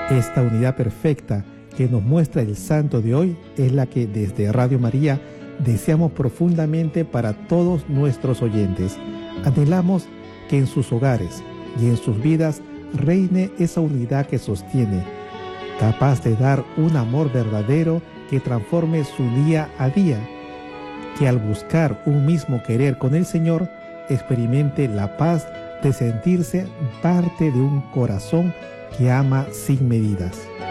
Esta unidad perfecta que nos muestra el santo de hoy es la que desde Radio María deseamos profundamente para todos nuestros oyentes. Anhelamos que en sus hogares y en sus vidas reine esa unidad que sostiene, capaz de dar un amor verdadero que transforme su día a día, que al buscar un mismo querer con el Señor, experimente la paz de sentirse parte de un corazón que ama sin medidas.